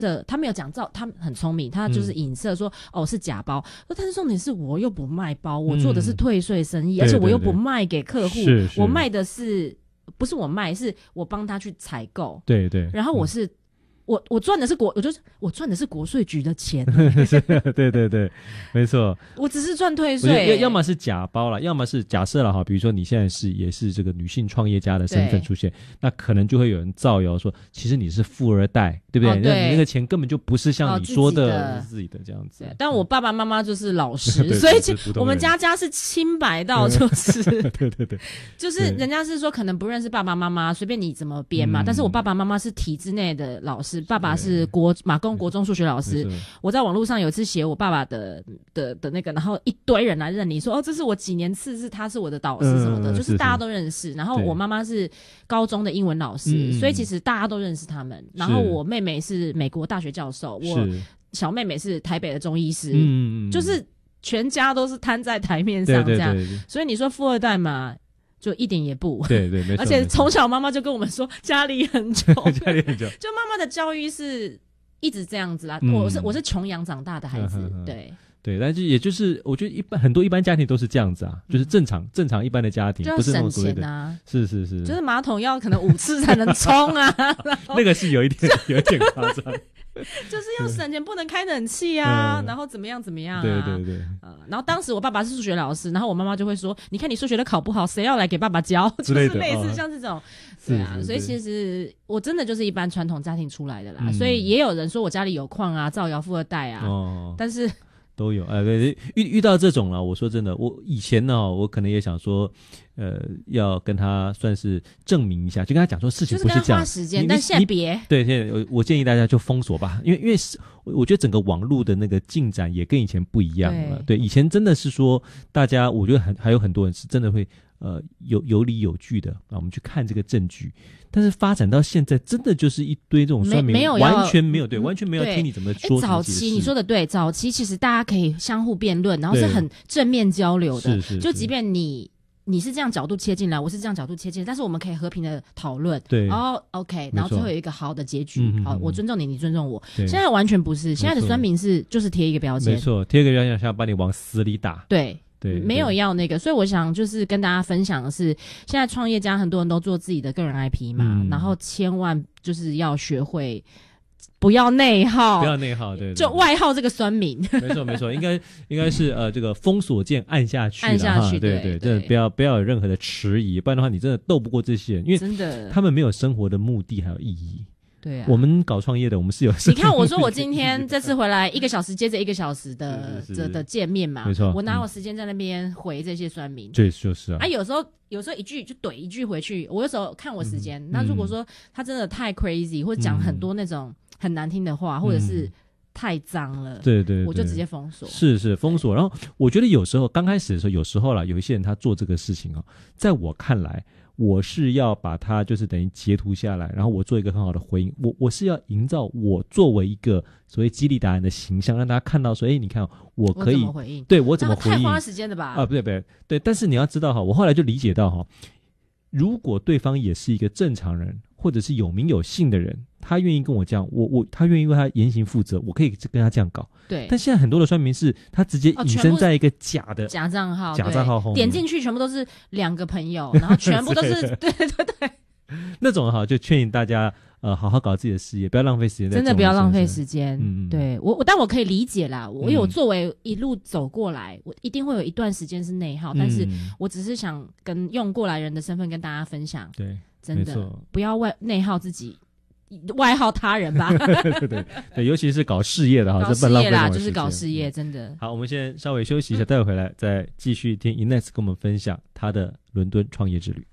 他没有讲他很聪明，他就是影射说是假包，但是重点是我又不卖包，我做的是退税生意，而且我又不卖给客户，我卖的是不是我卖，是我帮他去采购， 对对， 然后我赚的是我赚的是国税局的钱对对对，没错， 我只是赚退税， 要么是假包啦，要么是假设啦，比如说你现在也是这个女性创业家的身份出现，那可能就会有人造谣说其实你是富二代，对不对？ 对， 你那个钱根本就不是像你说的自己的这样子。 但我爸爸妈妈就是老师，所以我们家是清白到就是对对对， 就是人家是说可能不认识爸爸妈妈，随便你怎么编嘛，但是我爸爸妈妈是体制内的老师，爸爸是马公国中数学老师。我在网络上有一次写我爸爸的那个，然后一堆人来认你说这是我几年次，他是我的导师什么的，就是大家都认识。然后我妈妈是高中的英文老师，所以其实大家都认识他们。然后我妹妹是美国大学教授，我小妹妹是台北的中医师，就是全家都是摊在台面上这样。所以你说富二代嘛，就一点也不， 对对，没错。 而且从小妈妈就跟我们说家里很穷， 家里很穷， 就妈妈的教育是一直这样子啦。我是穷养长大的孩子，对对，但是也就是我觉得很多一般家庭都是这样子啊，就是正常一般的家庭， 就要不是那种省钱啊， 是， 就是马桶要可能5次才能冲啊， 那个是有一点夸张。 就是要省钱，不能开冷气啊，然后怎么样啊， 对对对， 然后当时我爸爸是数学老师，然后我妈妈就会说，你看你数学都考不好，谁要来给爸爸教，就是类似像这种，对啊，所以其实我真的就是一般传统家庭出来的啦，所以也有人说我家里有矿啊，造谣富二代啊，但是都有。遇到这种了，我说真的，我以前呢，我可能也想说要跟他算是证明一下，就跟他讲说事情不是这样，就是跟他花时间，但现在别对，现在我建议大家就封锁吧，因为我觉得整个网络的那个进展也跟以前不一样了。对，以前真的是说大家，我觉得还有很多人是真的会有理有据的，我们去看这个证据。但是发展到现在，真的就是一堆这种算命，完全没有完全没有听你怎么说。 早期你说的对，早期其实大家可以相互辩论，然后是很正面交流的，就即便你是这样角度切进来，我是这样角度切进来，但是我们可以和平的讨论， 对， 然后 OK， 然后最后有一个好的结局，好，我尊重你，你尊重我。现在完全不是，现在的酸民就是贴一个标签， 没错，贴一个标签，想把你往死里打， 对。没有要那个，所以我想就是跟大家分享的是，现在创业家很多人都做自己的个人 IP 嘛，然后千万就是要学会不要内耗，对，就外耗这个酸民。 没错，应该是这个封锁键按下去，对，真的不要有任何的迟疑，不然的话你真的斗不过这些人，因为真的他们没有生活的目的还有意义。 对啊， 我们搞创业的，我们是有。 你看，我说我今天这次回来1个小时接着1个小时的见面嘛， 没错， 我哪有时间在那边回这些酸民？ 对，就是啊。 有时候一句就怼一句回去，我有时候看我时间。那如果说他真的太 crazy，或者讲很多那种很难听的话，或者是太脏了，对，我就直接封锁。 是封锁。然后我觉得有时候刚开始的时候，有时候啦，有一些人他做这个事情在我看来。我是要把它就是等于截图下来，然后我做一个很好的回应。我是要营造我作为一个所谓激励达人的形象，让大家看到说，你看我可以怎么回应， 对我怎么回应， 太花时间的吧？ 不对。但是你要知道我后来就理解到如果对方也是一个正常人，或者是有名有姓的人，他愿意跟我这样，他愿意为他言行负责，我可以跟他这样搞。对，但现在很多的酸民是他直接隐身在一个假账号后面， 点进去全部都是2个朋友，然后全部都是对， 那种就劝大家好好搞自己的事业，不要浪费时间， 真的不要浪费时间。对但我可以理解啦，因为我作为一路走过来，我一定会有一段时间是内耗，但是我只是想用过来人的身份跟大家分享，对，真的不要内耗自己。外耗他人吧。 对，尤其是搞事业的搞事业啦，就是搞事业，真的。 好，我们先稍微休息一下，待会回来再继续听 Ines 跟我们分享他的伦敦创业之旅。